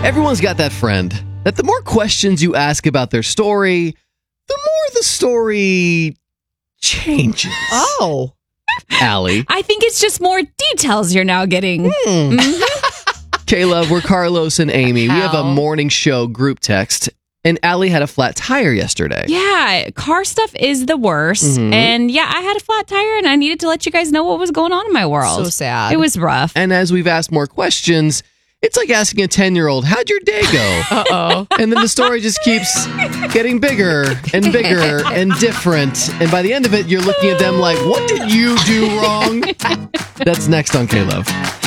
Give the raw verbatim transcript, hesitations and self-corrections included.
Everyone's got that friend that the more questions you ask about their story, the more the story changes. Oh. Allie. I think it's just more details you're now getting. Hmm. Mm-hmm. Kayla, we're Carlos and Amy. We have a Ow. morning show group text, and Allie had a flat tire yesterday. Yeah, car stuff is the worst. Mhm. And yeah, I had a flat tire and I needed to let you guys know what was going on in my world. So sad. It was rough. And as we've asked more questions, it's like asking a ten-year-old, how'd your day go? Uh-oh. And then the story just keeps getting bigger and bigger and different. And by the end of it, you're looking at them like, what did you do wrong? That's next on K-Love.